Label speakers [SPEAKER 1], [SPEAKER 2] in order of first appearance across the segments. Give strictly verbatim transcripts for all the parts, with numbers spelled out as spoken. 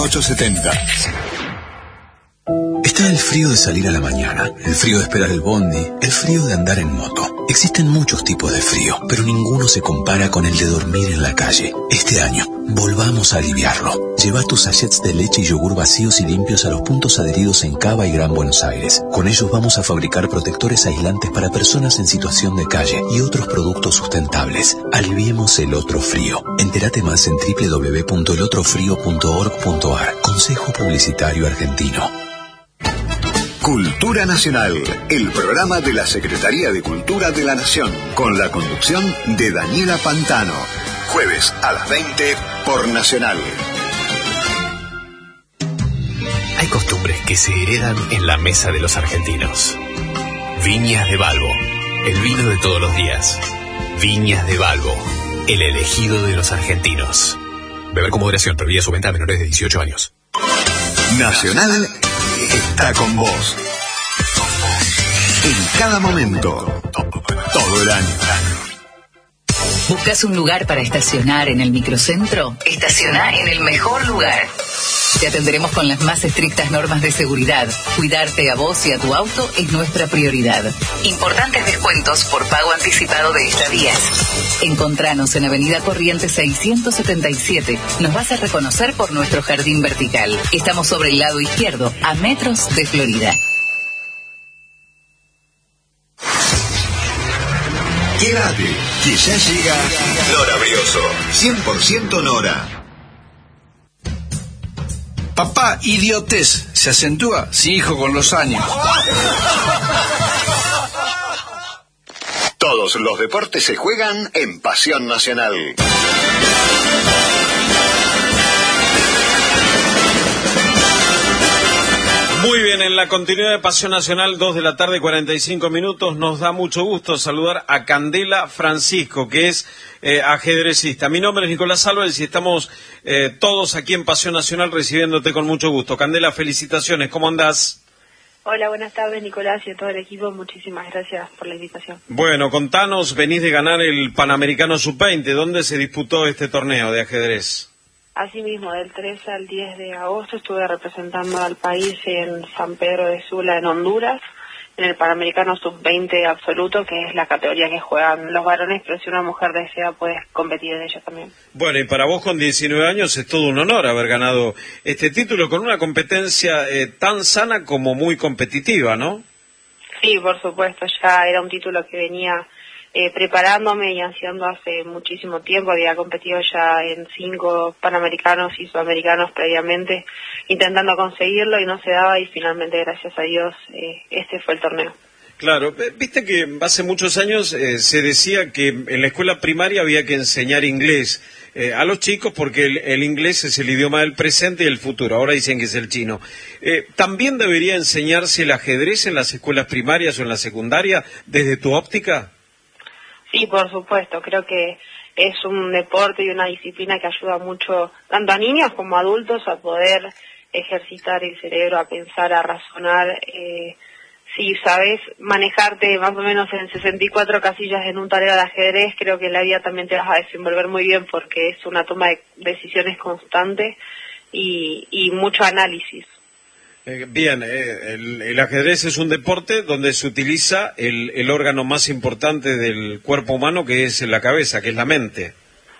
[SPEAKER 1] ocho setenta.
[SPEAKER 2] Está el frío de salir a la mañana, el frío de esperar el bondi, el frío de andar en moto. Existen muchos tipos de frío, pero ninguno se compara con el de dormir en la calle. Este año, volvamos a aliviarlo. Lleva tus sachets de leche y yogur vacíos y limpios a los puntos adheridos en Cava y Gran Buenos Aires. Con ellos vamos a fabricar protectores aislantes para personas en situación de calle y otros productos sustentables. Aliviemos el otro frío. Entérate más en doble u doble u doble u punto el otro frío punto org punto a r. Consejo Publicitario Argentino.
[SPEAKER 1] Cultura Nacional, el programa de la Secretaría de Cultura de la Nación, con la conducción de Daniela Pantano. Jueves a las veinte por Nacional.
[SPEAKER 3] Hay costumbres que se heredan en la mesa de los argentinos. Viñas de Balbo, el vino de todos los días. Viñas de Balbo, el elegido de los argentinos. Beber con moderación, prohibida su venta a menores de dieciocho años.
[SPEAKER 1] Nacional está con vos. En cada momento, todo el año.
[SPEAKER 4] ¿Buscas un lugar para estacionar en el microcentro? Estaciona en el mejor lugar. Te atenderemos con las más estrictas normas de seguridad. Cuidarte a vos y a tu auto es nuestra prioridad. Importantes descuentos por pago anticipado de estadías. Encontranos en Avenida Corrientes seiscientos setenta y siete. Nos vas a reconocer por nuestro jardín vertical. Estamos sobre el lado izquierdo, a metros de Florida.
[SPEAKER 1] Quédate, que ya llega Nora Brioso. cien por ciento Nora.
[SPEAKER 5] Papá, idiotez, se acentúa, sí, hijo, con los años.
[SPEAKER 1] Todos los deportes se juegan en Pasión Nacional.
[SPEAKER 6] Muy bien, en la continuidad de Pasión Nacional, dos de la tarde, cuarenta y cinco minutos, nos da mucho gusto saludar a Candela Francisco, que es eh, ajedrecista. Mi nombre es Nicolás Álvarez y estamos eh, todos aquí en Pasión Nacional recibiéndote con mucho gusto. Candela, felicitaciones, ¿cómo andás?
[SPEAKER 7] Hola, buenas tardes, Nicolás, y a todo el equipo, muchísimas gracias por la invitación.
[SPEAKER 6] Bueno, contanos, venís de ganar el Panamericano sub veinte, ¿dónde se disputó este torneo de ajedrez?
[SPEAKER 7] Asimismo, del tres al diez de agosto estuve representando al país en San Pedro de Sula, en Honduras, en el Panamericano sub veinte absoluto, que es la categoría que juegan los varones, pero si una mujer desea puede competir en ella también.
[SPEAKER 6] Bueno, y para vos con diecinueve años es todo un honor haber ganado este título con una competencia eh, tan sana como muy competitiva, ¿no?
[SPEAKER 7] Sí, por supuesto, ya era un título que venía Eh, preparándome y ansiando hace muchísimo tiempo. Había competido ya en cinco panamericanos y sudamericanos previamente, intentando conseguirlo y no se daba, y finalmente, gracias a Dios, eh, este fue el torneo.
[SPEAKER 6] Claro, viste que hace muchos años eh, se decía que en la escuela primaria había que enseñar inglés eh, a los chicos porque el, el inglés es el idioma del presente y el futuro. Ahora dicen que es el chino. Eh, ¿También debería enseñarse el ajedrez en las escuelas primarias o en la secundaria desde tu óptica?
[SPEAKER 7] Sí, por supuesto, creo que es un deporte y una disciplina que ayuda mucho tanto a niños como a adultos a poder ejercitar el cerebro, a pensar, a razonar. Eh, si sabes manejarte más o menos en sesenta y cuatro casillas en un tablero de ajedrez, creo que en la vida también te vas a desenvolver muy bien, porque es una toma de decisiones constante y, y mucho análisis.
[SPEAKER 6] Eh, bien, eh, el, el ajedrez es un deporte donde se utiliza el, el órgano más importante del cuerpo humano, que es la cabeza, que es la mente.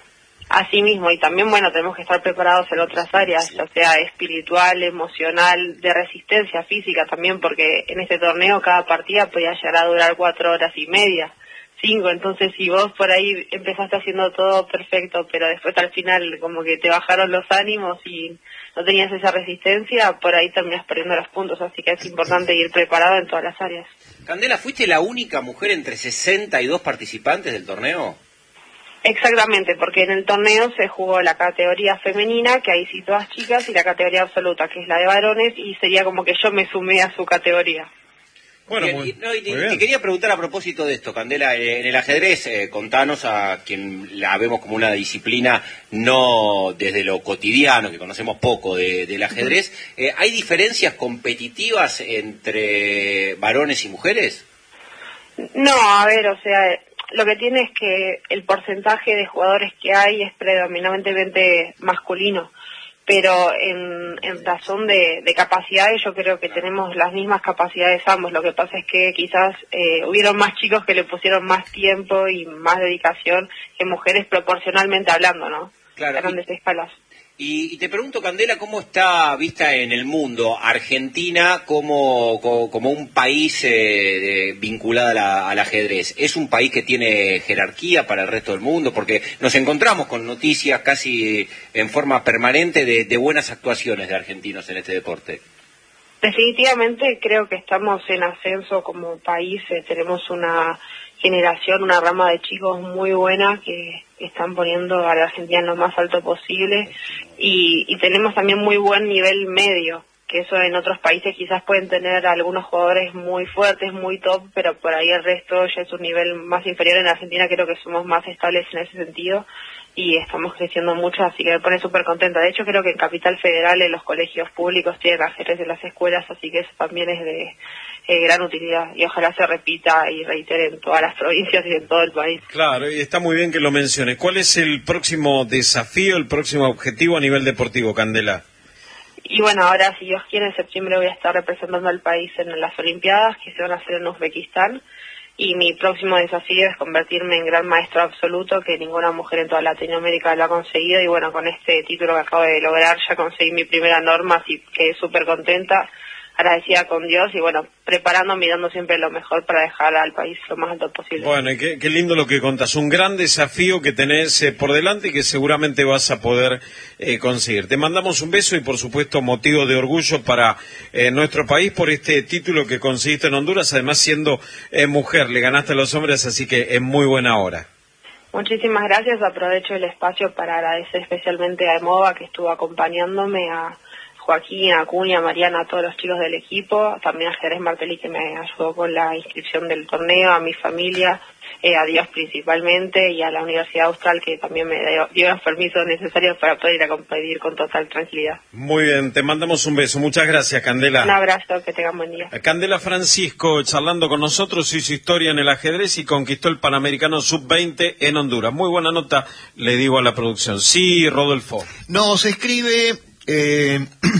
[SPEAKER 7] Así mismo, y también, bueno, tenemos que estar preparados en otras áreas, ya sea espiritual, emocional, de resistencia física también, porque en este torneo cada partida podía llegar a durar cuatro horas y media, cinco, entonces si vos por ahí empezaste haciendo todo perfecto, pero después al final como que te bajaron los ánimos y no tenías esa resistencia, por ahí terminas perdiendo los puntos, así que es importante ir preparado en todas las áreas.
[SPEAKER 8] Candela, ¿fuiste la única mujer entre sesenta y dos participantes del torneo?
[SPEAKER 7] Exactamente, porque en el torneo se jugó la categoría femenina, que ahí sí todas chicas, y la categoría absoluta, que es la de varones, y sería como que yo me sumé a su categoría.
[SPEAKER 6] Bueno,
[SPEAKER 8] Bien,
[SPEAKER 6] muy,
[SPEAKER 8] y, no, y,
[SPEAKER 6] muy
[SPEAKER 8] te,
[SPEAKER 6] bien.
[SPEAKER 8] te quería preguntar a propósito de esto, Candela, eh, en el ajedrez, eh, contanos a quien la vemos como una disciplina no desde lo cotidiano, que conocemos poco de, del ajedrez, eh, ¿hay diferencias competitivas entre varones y mujeres?
[SPEAKER 7] No, a ver, o sea, lo que tiene es que el porcentaje de jugadores que hay es predominantemente masculino, pero en, en razón de, de capacidades yo creo que tenemos las mismas capacidades ambos. Lo que pasa es que quizás eh, hubieron más chicos que le pusieron más tiempo y más dedicación que mujeres proporcionalmente hablando, ¿no?
[SPEAKER 8] Claro.
[SPEAKER 7] A grandes escalas.
[SPEAKER 8] Y, y te pregunto, Candela, ¿cómo está vista en el mundo Argentina como, como, como un país eh, de, vinculado a la, al ajedrez? ¿Es un país que tiene jerarquía para el resto del mundo? Porque nos encontramos con noticias casi en forma permanente de, de buenas actuaciones de argentinos en este deporte.
[SPEAKER 7] Definitivamente creo que estamos en ascenso como país, eh, tenemos una generación, una rama de chicos muy buena que están poniendo a la Argentina en lo más alto posible y, y tenemos también muy buen nivel medio, que eso en otros países quizás pueden tener algunos jugadores muy fuertes, muy top, pero por ahí el resto ya es un nivel más inferior. En Argentina creo que somos más estables en ese sentido y estamos creciendo mucho, así que me pone súper contenta. De hecho creo que en Capital Federal en los colegios públicos tienen ajedrez en las escuelas, así que eso también es de Eh, gran utilidad y ojalá se repita y reitere en todas las provincias y en todo el país.
[SPEAKER 6] Claro, y está muy bien que lo menciones. ¿Cuál es el próximo desafío, el próximo objetivo a nivel deportivo, Candela?
[SPEAKER 7] Y bueno, ahora si Dios quiere en septiembre voy a estar representando al país en las Olimpiadas que se van a hacer en Uzbekistán y mi próximo desafío es convertirme en gran maestro absoluto, que ninguna mujer en toda Latinoamérica lo ha conseguido y bueno, con este título que acabo de lograr ya conseguí mi primera norma, así que súper contenta, agradecida con Dios y bueno, preparando, mirando siempre lo mejor para dejar al país lo más alto posible.
[SPEAKER 6] Bueno, y qué, qué lindo lo que contás, un gran desafío que tenés eh, por delante y que seguramente vas a poder eh, conseguir. Te mandamos un beso y por supuesto motivo de orgullo para eh, nuestro país por este título que conseguiste en Honduras, además siendo eh, mujer, le ganaste a los hombres, así que en muy buena hora.
[SPEAKER 7] Muchísimas gracias, aprovecho el espacio para agradecer especialmente a Emova que estuvo acompañándome, a Joaquín, a Acuña, a Mariana, a todos los chicos del equipo, también a Jerez Martelli que me ayudó con la inscripción del torneo, a mi familia, eh, a Dios principalmente y a la Universidad Austral que también me dio, dio los permisos necesarios para poder ir a competir con total tranquilidad.
[SPEAKER 6] Muy bien, te mandamos un beso, muchas gracias, Candela.
[SPEAKER 7] Un abrazo, que tengan buen día.
[SPEAKER 6] Candela Francisco charlando con nosotros, hizo historia en el ajedrez y conquistó el Panamericano sub veinte en Honduras. Muy buena nota, le digo a la producción. Sí, Rodolfo.
[SPEAKER 9] Nos escribe Eh,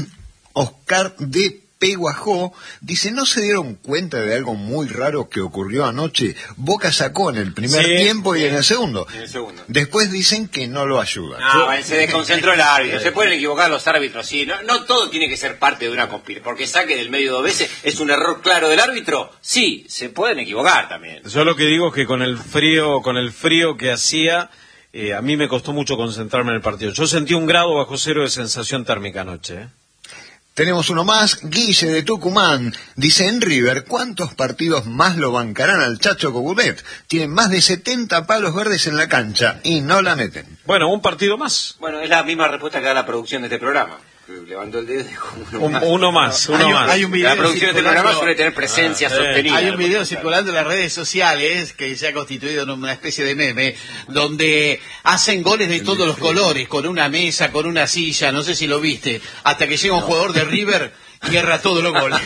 [SPEAKER 9] Oscar de Peguajó, dice, ¿no se dieron cuenta de algo muy raro que ocurrió anoche? Boca sacó en el primer
[SPEAKER 8] sí,
[SPEAKER 9] tiempo y
[SPEAKER 8] sí,
[SPEAKER 9] en el segundo.
[SPEAKER 8] En el segundo.
[SPEAKER 9] Después dicen que no lo ayudan.
[SPEAKER 8] No, se desconcentró el árbitro. Se pueden equivocar los árbitros, sí. No, no todo tiene que ser parte de una conspiración. Porque saque del medio dos veces es un error claro del árbitro. Sí, se pueden equivocar también.
[SPEAKER 6] Yo lo que digo es que con el frío, con el frío que hacía, eh, a mí me costó mucho concentrarme en el partido. Yo sentí un grado bajo cero de sensación térmica anoche, ¿eh?
[SPEAKER 9] Tenemos uno más, Guille de Tucumán, dice en River, ¿cuántos partidos más lo bancarán al Chacho Coudet? Tienen más de setenta palos verdes en la cancha y no la meten.
[SPEAKER 6] Bueno, un partido más.
[SPEAKER 8] Bueno, es la misma respuesta que da la producción de este programa. Levantó el dedo y dijo uno
[SPEAKER 6] un,
[SPEAKER 8] más.
[SPEAKER 6] Uno más, uno
[SPEAKER 10] hay,
[SPEAKER 6] más.
[SPEAKER 10] Hay un video
[SPEAKER 8] la producción de este programa suele tener presencia
[SPEAKER 6] ah,
[SPEAKER 8] sostenida.
[SPEAKER 10] Hay un video circulando en las redes sociales que se ha constituido en una especie de meme donde hacen goles de todos los colores, con una mesa, con una silla, no sé si lo viste, hasta que llega un jugador de River y erra todos los goles.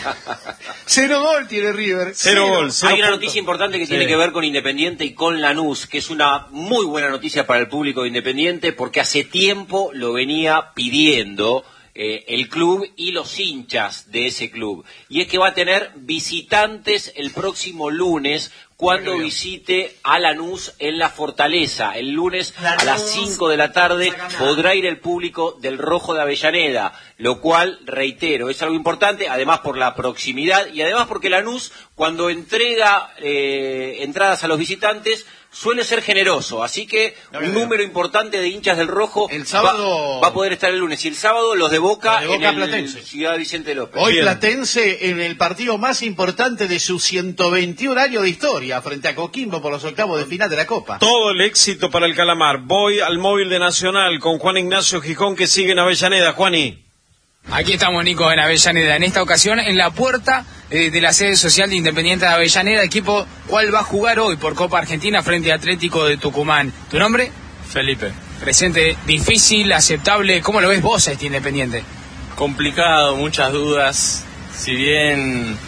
[SPEAKER 10] Cero gol tiene River.
[SPEAKER 6] Cero, cero gol. Cero
[SPEAKER 8] Hay una
[SPEAKER 6] punto.
[SPEAKER 8] noticia importante que
[SPEAKER 6] sí.
[SPEAKER 8] tiene que ver con Independiente y con Lanús, que es una muy buena noticia para el público de Independiente porque hace tiempo lo venía pidiendo Eh, el club y los hinchas de ese club. Y es que va a tener visitantes el próximo lunes cuando visite a Lanús en la Fortaleza. El lunes a las cinco de la tarde podrá ir el público del Rojo de Avellaneda, lo cual, reitero, es algo importante, además por la proximidad y además porque Lanús, cuando entrega eh, entradas a los visitantes, suele ser generoso, así que un número importante de hinchas del Rojo
[SPEAKER 10] el sábado
[SPEAKER 8] va, va a poder estar el lunes y el sábado los de Boca,
[SPEAKER 10] de Boca
[SPEAKER 8] en el
[SPEAKER 10] Platense.
[SPEAKER 8] Ciudad Vicente López.
[SPEAKER 10] Hoy
[SPEAKER 6] Bien.
[SPEAKER 10] Platense en el partido más importante de sus ciento veintiún años de historia frente a Coquimbo por los octavos de final de la Copa.
[SPEAKER 6] Todo el éxito para el Calamar. Voy al móvil de Nacional con Juan Ignacio Gijón que sigue en Avellaneda. Juani.
[SPEAKER 11] Aquí estamos, Nico, en Avellaneda, en esta ocasión en la puerta eh, de la sede social de Independiente de Avellaneda, equipo cual va a jugar hoy por Copa Argentina frente a Atlético de Tucumán. ¿Tu nombre?
[SPEAKER 12] Felipe.
[SPEAKER 11] Presente, difícil, aceptable, ¿cómo lo ves vos a este Independiente?
[SPEAKER 12] Complicado, muchas dudas, si bien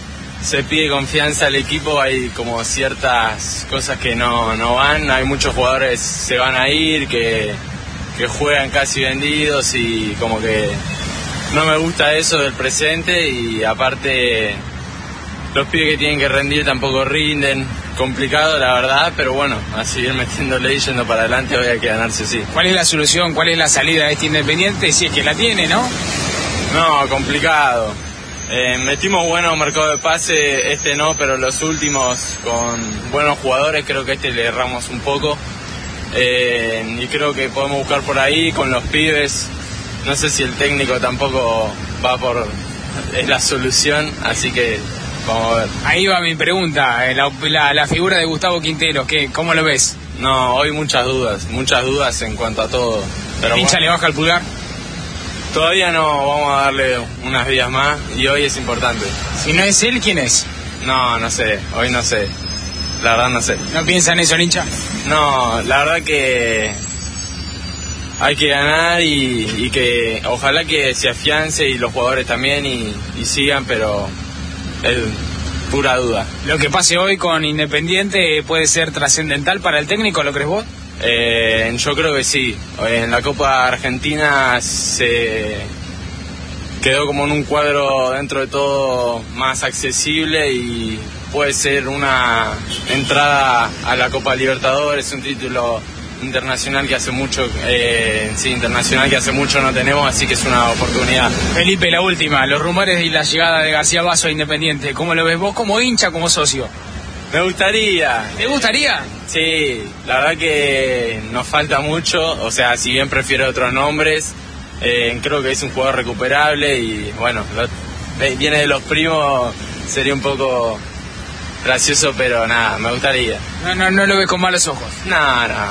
[SPEAKER 12] se pide confianza al equipo, hay como ciertas cosas que no, no van, hay muchos jugadores que se van a ir, que... que que juegan casi vendidos y como que no me gusta eso del presente, y aparte los pibes que tienen que rendir tampoco rinden. Complicado la verdad, pero bueno, a seguir metiéndole y yendo para adelante, hoy hay que ganarse sí.
[SPEAKER 11] ¿Cuál es la solución? ¿Cuál es la salida de este Independiente? Si es que la tiene, ¿no?
[SPEAKER 12] No, complicado. Eh, metimos buenos mercados de pase, este no, pero los últimos con buenos jugadores, creo que este le erramos un poco. Eh, y creo que podemos buscar por ahí con los pibes. No sé si el técnico tampoco va por... es la solución, así que vamos a ver.
[SPEAKER 11] Ahí va mi pregunta, la, la, la figura de Gustavo Quinteros, ¿qué, ¿cómo lo ves?
[SPEAKER 12] No, hoy muchas dudas, muchas dudas en cuanto a todo.
[SPEAKER 11] Pero ¿el hincha bueno, le baja el pulgar?
[SPEAKER 12] Todavía no, vamos a darle unas días más y hoy es importante.
[SPEAKER 11] Si no es él, ¿quién es?
[SPEAKER 12] No, no sé, hoy no sé. La verdad no sé.
[SPEAKER 11] ¿No piensa en eso el hincha?
[SPEAKER 12] No, la verdad que hay que ganar y, y que ojalá que se afiance y los jugadores también y, y sigan, pero es pura duda.
[SPEAKER 11] ¿Lo que pase hoy con Independiente puede ser trascendental para el técnico, lo crees vos?
[SPEAKER 12] Eh, yo creo que sí. En la Copa Argentina se quedó como en un cuadro dentro de todo más accesible y puede ser una entrada a la Copa Libertadores, un título internacional que hace mucho, eh, sí, internacional que hace mucho no tenemos, así que es una oportunidad.
[SPEAKER 11] Felipe, la última, los rumores y la llegada de García Basso a Independiente, ¿cómo lo ves vos como hincha, como socio?
[SPEAKER 12] Me gustaría.
[SPEAKER 11] ¿Te gustaría?
[SPEAKER 12] Sí, la verdad que nos falta mucho, o sea, si bien prefiero otros nombres, eh, creo que es un jugador recuperable y bueno, lo, viene de los primos, sería un poco gracioso, pero nada, me gustaría.
[SPEAKER 11] No, no, no lo ves con malos ojos.
[SPEAKER 12] No, no,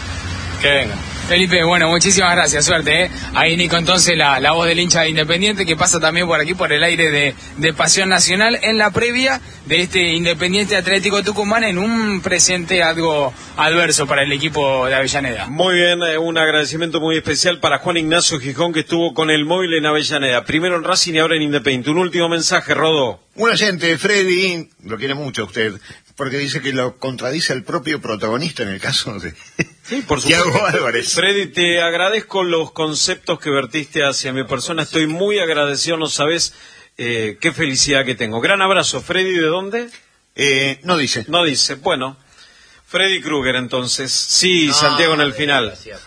[SPEAKER 12] que venga.
[SPEAKER 11] Felipe, bueno, muchísimas gracias, suerte, ¿eh? Ahí Nico, entonces, la, la voz del hincha de Independiente, que pasa también por aquí, por el aire de, de Pasión Nacional, en la previa de este Independiente Atlético Tucumán, en un presente algo adverso para el equipo de Avellaneda.
[SPEAKER 6] Muy bien, eh, un agradecimiento muy especial para Juan Ignacio Gijón, que estuvo con el móvil en Avellaneda, primero en Racing y ahora en Independiente. Un último mensaje, Rodó.
[SPEAKER 9] Un oyente, Freddy, lo quiere mucho usted, porque dice que lo contradice el propio protagonista en el caso de
[SPEAKER 6] sí, por supuesto.
[SPEAKER 9] Thiago Álvarez.
[SPEAKER 6] Freddy, te agradezco los conceptos que vertiste hacia mi persona, estoy muy agradecido, no sabes eh, qué felicidad que tengo. Gran abrazo, Freddy, ¿de dónde?
[SPEAKER 9] Eh, no dice.
[SPEAKER 6] No dice, bueno. Freddy Krueger, entonces. Sí, no, Santiago en el final.
[SPEAKER 8] Gracias,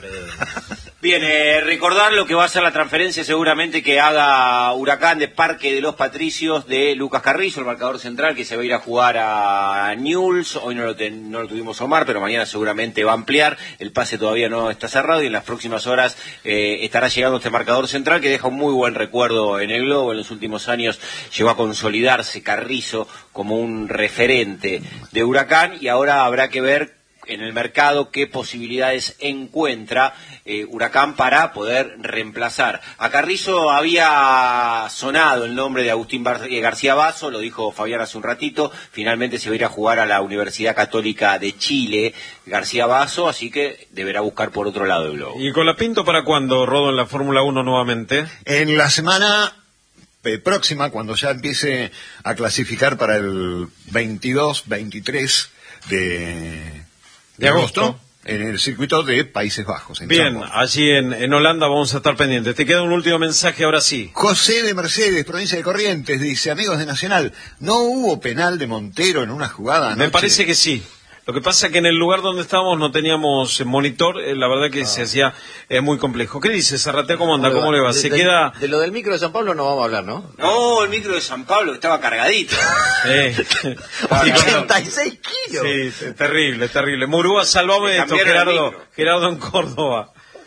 [SPEAKER 8] bien, eh, recordar lo que va a ser la transferencia seguramente que haga Huracán de Parque de los Patricios de Lucas Carrizo, el marcador central, que se va a ir a jugar a Newell's. Hoy no lo, ten, no lo tuvimos Omar, pero mañana seguramente va a ampliar. El pase todavía no está cerrado y en las próximas horas eh, estará llegando este marcador central que deja un muy buen recuerdo en el globo. En los últimos años llegó a consolidarse Carrizo como un referente de Huracán y ahora habrá que ver en el mercado qué posibilidades encuentra eh, Huracán para poder reemplazar. A Carrizo había sonado el nombre de Agustín Bar- García Basso, lo dijo Fabián hace un ratito, finalmente se va a ir a jugar a la Universidad Católica de Chile, García Basso, así que deberá buscar por otro lado el globo.
[SPEAKER 6] ¿Y con la Pinto para cuándo, Rodo, en la Fórmula uno nuevamente?
[SPEAKER 9] En la semana eh, próxima, cuando ya empiece a clasificar para el veintidós, veintitrés de... de agosto, en el circuito de Países Bajos. En
[SPEAKER 6] Bien,
[SPEAKER 9] Champo.
[SPEAKER 6] allí en, en Holanda vamos a estar pendientes. Te queda un último mensaje, ahora sí.
[SPEAKER 9] José de Mercedes, provincia de Corrientes, dice: amigos de Nacional, ¿no hubo penal de Montero en una jugada anoche?
[SPEAKER 6] Me parece que sí. Lo que pasa es que en el lugar donde estábamos no teníamos monitor, eh, la verdad que ah. se hacía eh, muy complejo. ¿Qué dice Zarratea? ¿Cómo anda? ¿Cómo le va? ¿Se
[SPEAKER 13] de,
[SPEAKER 6] queda...?
[SPEAKER 13] De lo del micro de San Pablo no vamos a hablar, ¿no?
[SPEAKER 8] No, el micro de San Pablo estaba cargadito.
[SPEAKER 6] Eh.
[SPEAKER 13] ochenta y seis kilos.
[SPEAKER 6] Sí, terrible, terrible. Murúa, salvame de esto, Gerardo, Gerardo en Córdoba.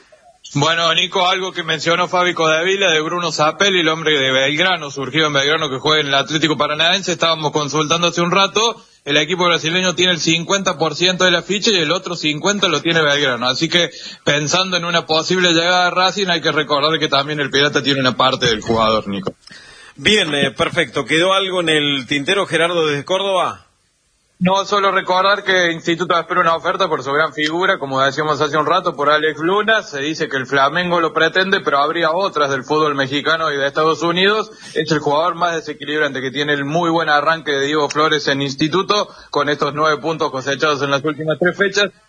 [SPEAKER 14] Bueno, Nico, algo que mencionó Fábico de Avila de Bruno Zapelli, el hombre de Belgrano, surgido en Belgrano, que juega en el Atlético Paranaense. Estábamos consultando hace un rato. El equipo brasileño tiene el cincuenta por ciento de la ficha y el otro cincuenta por ciento lo tiene Belgrano. Así que, pensando en una posible llegada a Racing, hay que recordar que también el Pirata tiene una parte del jugador, Nico.
[SPEAKER 6] Bien, eh, perfecto. ¿Quedó algo en el tintero, Gerardo, desde Córdoba?
[SPEAKER 14] No, solo recordar que Instituto espera una oferta por su gran figura, como decíamos hace un rato, por Alex Luna. Se dice que el Flamengo lo pretende, pero habría otras del fútbol mexicano y de Estados Unidos. Es el jugador más desequilibrante, que tiene el muy buen arranque de Diego Flores en Instituto, con estos nueve puntos cosechados en las últimas tres fechas.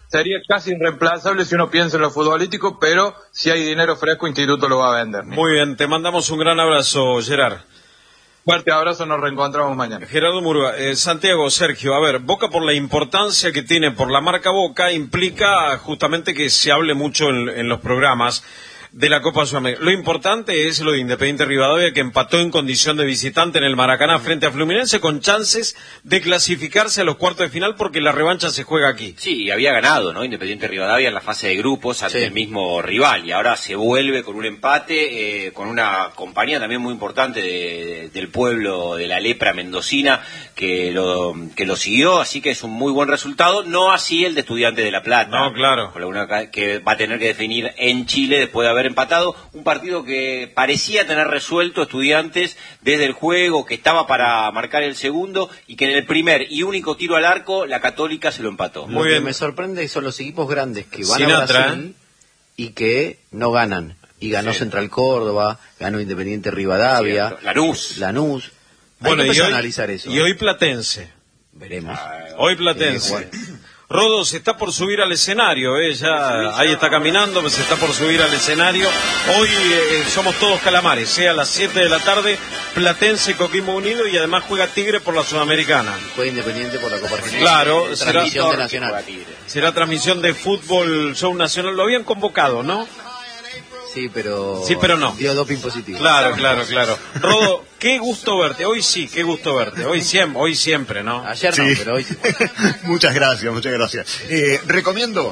[SPEAKER 14] sería casi irreemplazable si uno piensa en lo futbolístico, pero si hay dinero fresco, Instituto lo va a vender.
[SPEAKER 6] Muy bien, te mandamos un gran abrazo, Gerard.
[SPEAKER 14] Fuerte abrazo, nos reencontramos mañana.
[SPEAKER 6] Gerardo Murúa, eh, Santiago, Sergio, a ver, Boca por la importancia que tiene por la marca Boca implica justamente que se hable mucho en, en los programas de la Copa Sudamericana. Lo importante es lo de Independiente Rivadavia, que empató en condición de visitante en el Maracaná frente a Fluminense, con chances de clasificarse a los cuartos de final porque la revancha se juega aquí.
[SPEAKER 8] Sí, había ganado, ¿no? Independiente Rivadavia en la fase de grupos ante sí. el mismo rival, y ahora se vuelve con un empate, eh, con una compañía también muy importante de, de, del pueblo de la lepra mendocina que lo, que lo siguió, así que es un muy buen resultado, no así el de Estudiantes de La Plata.
[SPEAKER 6] No, claro.
[SPEAKER 8] Con una que va a tener que definir en Chile después de haber empatado, un partido que parecía tener resuelto Estudiantes desde el juego, que estaba para marcar el segundo, y que en el primer y único tiro al arco la Católica se lo empató.
[SPEAKER 13] Muy Lo bien. que me sorprende son los equipos grandes que van
[SPEAKER 6] Sinatra,
[SPEAKER 13] a Brasil y que no ganan. Y ganó sí. Central Córdoba, ganó Independiente Rivadavia,
[SPEAKER 8] sí, Lanús.
[SPEAKER 13] Lanús.
[SPEAKER 6] Bueno,
[SPEAKER 13] Hay que
[SPEAKER 6] y hoy,
[SPEAKER 13] analizar eso.
[SPEAKER 6] Y hoy Platense.
[SPEAKER 13] Veremos.
[SPEAKER 6] Ah, hoy Platense. Rodo se está por subir al escenario, ¿eh? Ya, ahí está caminando, se está por subir al escenario. Hoy eh, somos todos calamares, ¿eh? A las siete de la tarde, Platense, Coquimbo Unido, y además juega Tigre por la Sudamericana.
[SPEAKER 13] Juega Independiente por la Copa Argentina.
[SPEAKER 6] Claro,
[SPEAKER 13] será transmisión de Nacional.
[SPEAKER 6] Será transmisión de fútbol, show nacional. Lo habían convocado, ¿no?
[SPEAKER 13] Sí, pero...
[SPEAKER 6] Sí, pero no.
[SPEAKER 13] Dio doping positivo.
[SPEAKER 6] Claro, claro, claro. Rodo, qué gusto verte. Hoy sí, qué gusto verte. Hoy siempre, hoy siempre, ¿no?
[SPEAKER 13] Ayer no,
[SPEAKER 9] sí.
[SPEAKER 13] pero hoy sí.
[SPEAKER 9] Muchas gracias, muchas gracias. Eh, recomiendo